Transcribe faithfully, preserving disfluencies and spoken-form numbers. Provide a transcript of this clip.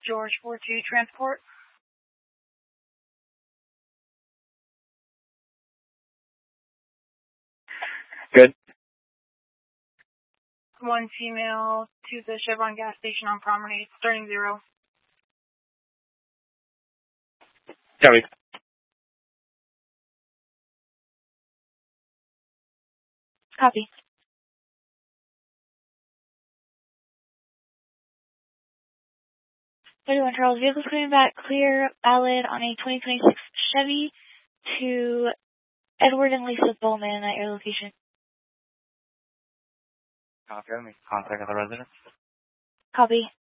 George four two transport. Good. One female to the Chevron gas station on Promenade, starting zero. Copy. Copy. thirty-one Charles, vehicles coming back clear, valid on a twenty twenty-six Chevy to Edward and Lisa Bowman at your location. Copy. Let me contact the resident. Copy.